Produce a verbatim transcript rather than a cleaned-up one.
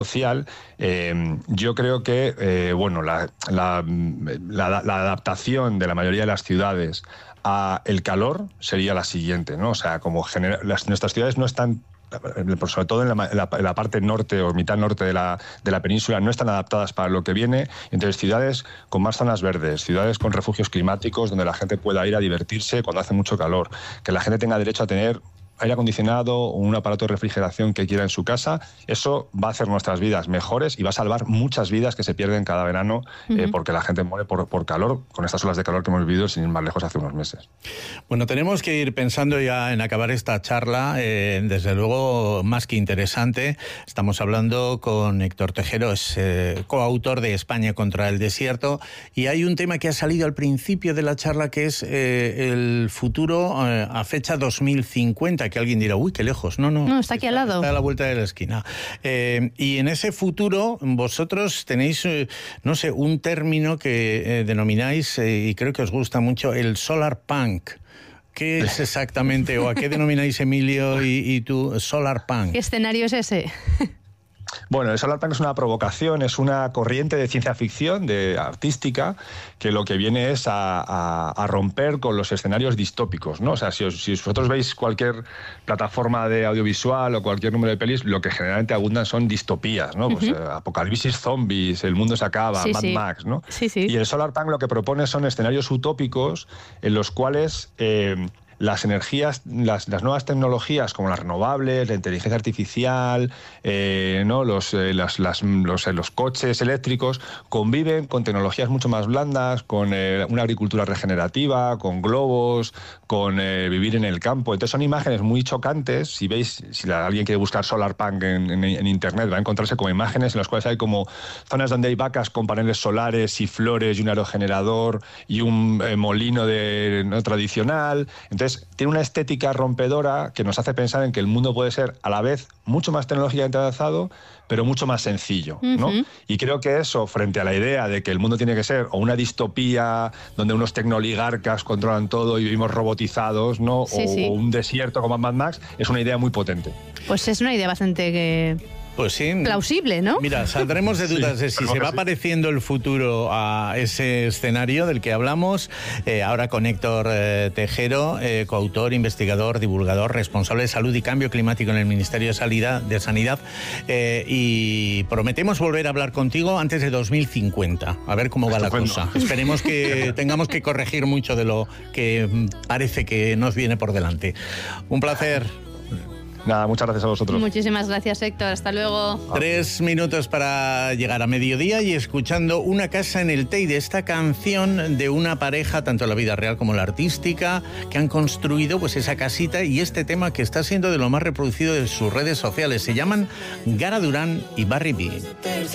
social, eh, yo creo que eh, bueno, la, la, la, la adaptación de la mayoría de las ciudades a el calor sería la siguiente, ¿no? O sea, como genera, las, nuestras ciudades no están, sobre todo en la, en, la, en la parte norte o mitad norte de la, de la península, no están adaptadas para lo que viene. Entonces, ciudades con más zonas verdes, ciudades con refugios climáticos donde la gente pueda ir a divertirse cuando hace mucho calor, que la gente tenga derecho a tener aire acondicionado o un aparato de refrigeración que quiera en su casa. Eso va a hacer nuestras vidas mejores y va a salvar muchas vidas que se pierden cada verano uh-huh. eh, porque la gente muere por, por calor, con estas olas de calor que hemos vivido sin ir más lejos hace unos meses. Bueno, tenemos que ir pensando ya en acabar esta charla, eh, desde luego más que interesante. Estamos hablando con Héctor Tejero, es eh, coautor de España contra el desierto, y hay un tema que ha salido al principio de la charla que es eh, el futuro eh, a fecha dos mil cincuenta, que alguien dirá, uy, qué lejos. No, no. No, está aquí está, al lado. Está a la vuelta de la esquina. Eh, y en ese futuro vosotros tenéis, eh, no sé, un término que eh, denomináis, eh, y creo que os gusta mucho, el solar punk. ¿Qué es exactamente, o a qué denomináis, Emilio y, y tú, solar punk? ¿Qué escenario es ese? Bueno, el solarpunk es una provocación, es una corriente de ciencia ficción, de artística, que lo que viene es a, a, a romper con los escenarios distópicos, ¿no? O sea, si, os, si vosotros veis cualquier plataforma de audiovisual o cualquier número de pelis, lo que generalmente abundan son distopías, ¿no? Uh-huh. Pues, eh, apocalipsis zombies, el mundo se acaba, sí, Mad sí. Max, ¿no? Sí, sí. Y el solarpunk lo que propone son escenarios utópicos en los cuales Eh, las energías, las, las nuevas tecnologías como las renovables, la inteligencia artificial, eh, ¿no? los, eh, las, las, los, eh, los coches eléctricos conviven con tecnologías mucho más blandas, con eh, una agricultura regenerativa, con globos, con eh, vivir en el campo. Entonces son imágenes muy chocantes. Si veis, si la, alguien quiere buscar solarpunk en, en, en internet, va a encontrarse como imágenes en las cuales hay como zonas donde hay vacas con paneles solares y flores y un aerogenerador y un eh, molino de, ¿no? tradicional. Entonces tiene una estética rompedora que nos hace pensar en que el mundo puede ser a la vez mucho más tecnológicamente avanzado, pero mucho más sencillo, ¿no? Uh-huh. Y creo que eso, frente a la idea de que el mundo tiene que ser o una distopía donde unos tecnooligarcas controlan todo y vivimos robotizados, ¿no? Sí, o, sí. o un desierto como Mad Max, es una idea muy potente. Pues es una idea bastante que... Pues sí. Plausible, ¿no? Mira, saldremos de dudas sí, de si se va sí. pareciendo el futuro a ese escenario del que hablamos, eh, ahora con Héctor eh, Tejero, eh, coautor, investigador, divulgador, responsable de salud y cambio climático en el Ministerio de Sanidad, de Sanidad eh, y prometemos volver a hablar contigo antes de dos mil cincuenta, a ver cómo va Estupendo. la cosa. Esperemos que tengamos que corregir mucho de lo que parece que nos viene por delante. Un placer. Nada, muchas gracias a vosotros. Muchísimas gracias, Héctor. Hasta luego. Tres minutos para llegar a mediodía y escuchando Una casa en el Teide, esta canción de una pareja, tanto en la vida real como en la artística, que han construido pues esa casita y este tema que está siendo de lo más reproducido de sus redes sociales. Se llaman Gara Durán y Barry B.